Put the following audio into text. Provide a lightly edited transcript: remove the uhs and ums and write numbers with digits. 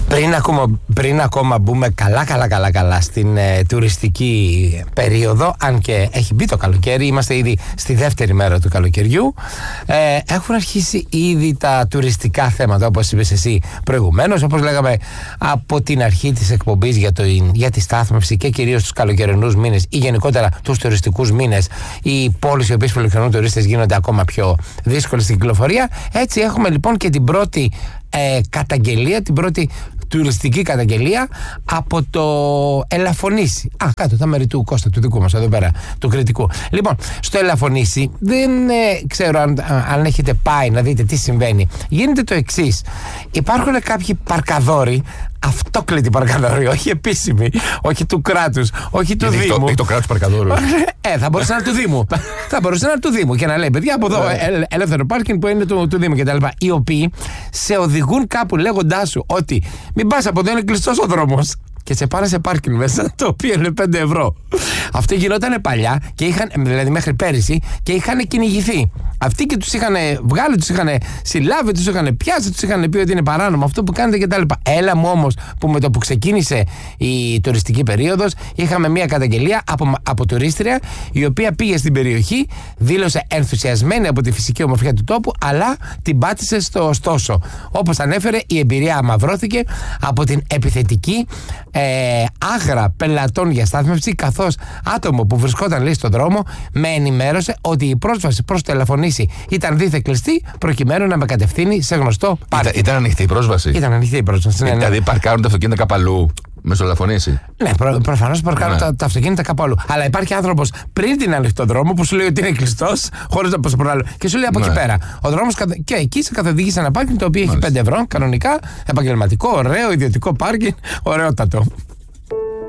Πριν ακόμα μπούμε καλά στην τουριστική περίοδο, αν και έχει μπει το καλοκαίρι, είμαστε ήδη στη δεύτερη μέρα του καλοκαιριού, έχουν αρχίσει ήδη τα τουριστικά θέματα, όπως είπες εσύ προηγουμένως, όπως λέγαμε από την αρχή της εκπομπής για τη στάθμευση και κυρίως τους καλοκαιρινούς μήνες ή γενικότερα τους τουριστικούς μήνες. Οι πόλεις οι οποίες φιλοξενούν τουρίστες γίνονται ακόμα πιο δύσκολες στην κυκλοφορία. Έτσι έχουμε λοιπόν και την πρώτη καταγγελία, την πρώτη τουριστική καταγγελία από το Ελαφωνήσι. Κάτω τα μέρη του Κώστα, του δικού μας εδώ πέρα, του Κρητικού. Λοιπόν, στο Ελαφωνήσι δεν ξέρω αν έχετε πάει να δείτε τι συμβαίνει. Γίνεται το εξής. Υπάρχουν κάποιοι παρκαδόροι, αυτόκλητοι παρκαδόροι, όχι επίσημοι, όχι του κράτους, όχι του Δήμου. Έχει το κράτος παρκαδόρου. Θα μπορούσε να είναι του Δήμου. Θα μπορούσε να είναι του Δήμου και να λέει: παιδιά, από εδώ ελεύθερο πάρκινγκ που είναι του Δήμου κτλ. Οι οποίοι σε οδηγούν κάπου λέγοντάς σου ότι μην πας από εδώ, είναι κλειστός ο δρόμος. Και σε πάνε σε πάρκινγκ μέσα, το οποίο είναι 5 ευρώ. Αυτό γινόταν παλιά, και δηλαδή μέχρι πέρυσι, και είχαν κυνηγηθεί. Αυτοί και τους είχαν βγάλει, τους είχαν συλλάβει, τους είχαν πιάσει, τους είχαν πει ότι είναι παράνομο αυτό που κάνετε κτλ. Έλα μου όμως που με το που ξεκίνησε η τουριστική περίοδος, είχαμε μια καταγγελία από τουρίστρια, η οποία πήγε στην περιοχή, δήλωσε ενθουσιασμένη από τη φυσική ομορφιά του τόπου, αλλά την πάτησε στο ωστόσο. Όπως ανέφερε, η εμπειρία αμαυρώθηκε από την επιθετική άγρα πελατών για στάθμευση, καθώς άτομο που βρισκόταν, λέει, στον δρόμο με ενημέρωσε ότι η πρόσβαση προς το Ελαφωνήσι ήταν δίθεν κλειστή, προκειμένου να με κατευθύνει σε γνωστό πάρκινγκ. Ήταν ανοιχτή η πρόσβαση. Ήταν ανοιχτή η πρόσβαση. Ναι. Δηλαδή παρκάρουν τα αυτοκίνητα κάπου αλλού. Με στο Ελαφωνήσι. Ναι, προφανώς παρκάρουν τα αυτοκίνητα κάπου αλλού. Αλλά υπάρχει άνθρωπος πριν την ανοιχτό δρόμο που σου λέει ότι είναι κλειστός, χωρίς να πας προάλλου. Και σου λέει από εκεί πέρα. Ο δρόμος και εκεί σε καθοδήγησε ένα πάρκινγκ το οποίο έχει 5 ευρώ κανονικά, επαγγελματικό, ωραίο, ιδιωτικό πάρκινγκ, ωραιότατο.